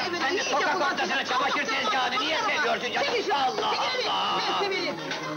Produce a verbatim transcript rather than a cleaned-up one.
evine, Sen de iyice sokak bulaştın. ortasına çamaşır tezgahını niye seviyorsun canım? Çekil şu- Allah çekil bir, Allah! ben severim.